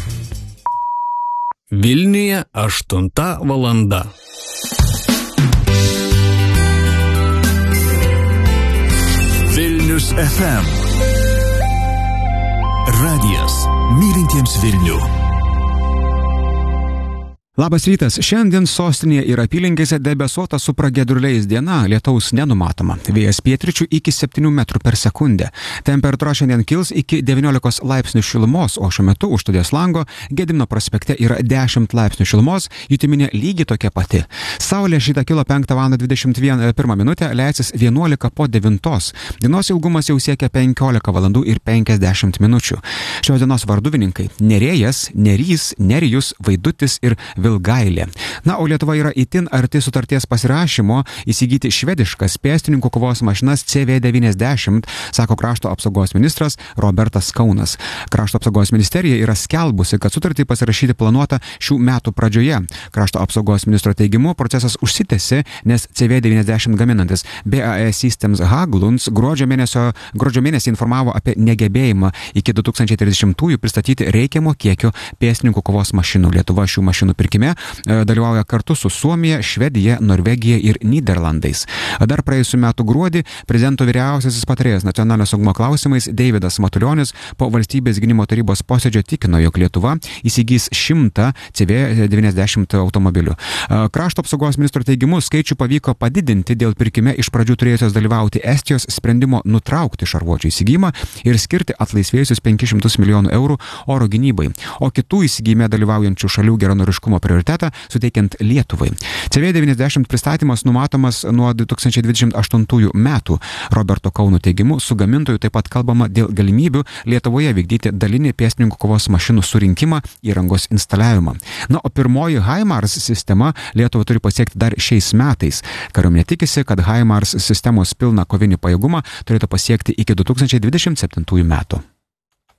Vilniuje 8 valanda. Vilnius FM. Radijas mylintiems Vilnių. Labas rytas. Šiandien sostinėje ir apylinkėse debesuota su pragiedruliais diena, lietaus nenumatoma. Vėjas pietryčių iki 7 metrų per sekundę. Temperatūra šiandien kils iki 19 laipsnių šilumos, o šiuo metu už studijos lango Gedimino prospekte yra 10 laipsnių šilumos, jutiminė lygiai tokia pati. Saulė šitą kilo 5:21, leisis 11 po 9. Dienos ilgumas jau siekia 15 valandų ir 50 minučių. Šios dienos varduvininkai - Nerėjas, Nerys, Nerijus, Vaidutis ir Vilgailė. Na, o Lietuva yra itin arti sutarties pasirašymo įsigyti švediškas pėstininkų kovos mašinas CV90, sako krašto apsaugos ministras Robertas Kaunas. Krašto apsaugos ministerija yra skelbusi, kad sutartį pasirašyti planuota šių metų pradžioje. Krašto apsaugos ministro teigimu procesas užsitęsė, nes CV90 gaminantis BAE Systems Haglunds gruodžio mėnesį informavo apie negebėjimą iki 2030-ųjų pristatyti reikiamo kiekio pėstininkų kovos mašinų. Lietuva šių mašinų pirkime dalyvauja kartu su Suomija, Švedija, Norvegija ir Nyderlandais. Dar praėjusiu metu gruodį prezidento vyriausiasis patarėjas nacionalinio saugumo klausimais Deividas Matulionis po valstybės gynimo tarybos posėdžio tikino, jog Lietuva įsigys 100 CV90 automobilių. Krašto apsaugos ministro teigimu skaičių pavyko padidinti dėl pirkime iš pradžių turėjusios dalyvauti Estijos sprendimo nutraukti šarvuočių įsigymą ir skirti atlaisvėjusius 500 milijonų eurų oro gynybai, o kitų įsigyme dalyvaujančių šalių geranoriškumo prioritetą suteikiant Lietuvai. CV90 pristatymas numatomas nuo 2028 metų. Roberto Kauno teigimu, su gamintoju taip pat kalbama dėl galimybių Lietuvoje vykdyti dalinį pėstininkų kovos mašinų surinkimą, įrangos instaliavimą. Na, o pirmoji HIMARS sistema Lietuva turi pasiekti dar šiais metais. Kariuomenė tikisi, kad HIMARS sistemos pilną kovinį pajėgumą turėtų pasiekti iki 2027 metų.